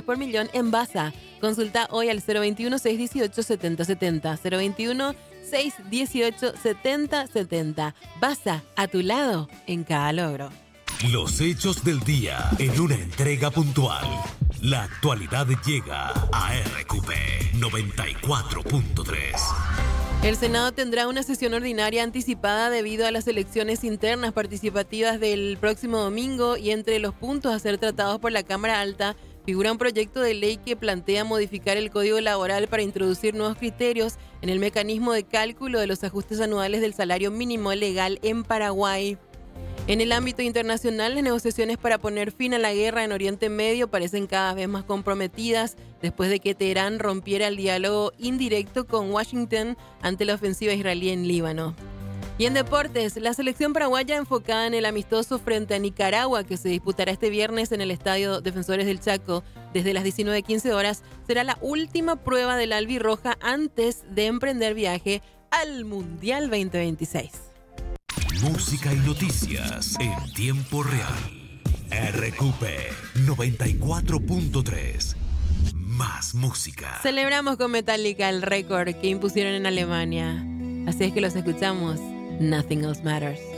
por millón en Basa. Consulta hoy al 021-618-7070. 021-618-7070. Basa, a tu lado en cada logro. Los hechos del día en una entrega puntual. La actualidad llega a RQP 94.3. El Senado tendrá una sesión ordinaria anticipada debido a las elecciones internas participativas del próximo domingo y entre los puntos a ser tratados por la Cámara Alta figura un proyecto de ley que plantea modificar el Código Laboral para introducir nuevos criterios en el mecanismo de cálculo de los ajustes anuales del salario mínimo legal en Paraguay. En el ámbito internacional, las negociaciones para poner fin a la guerra en Oriente Medio parecen cada vez más comprometidas después de que Teherán rompiera el diálogo indirecto con Washington ante la ofensiva israelí en Líbano. Y en deportes, la selección paraguaya enfocada en el amistoso frente a Nicaragua que se disputará este viernes en el Estadio Defensores del Chaco desde las 19:15 horas será la última prueba del albirroja antes de emprender viaje al Mundial 2026. Música y noticias en tiempo real. RQP 94.3. Más música. Celebramos con Metallica el récord que impusieron en Alemania. Así es que los escuchamos. Nothing Else Matters.